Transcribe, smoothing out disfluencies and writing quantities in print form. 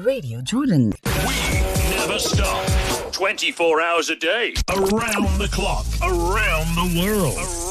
Radio Jordan. We never stop. 24 hours a day. Around the clock. Around the world.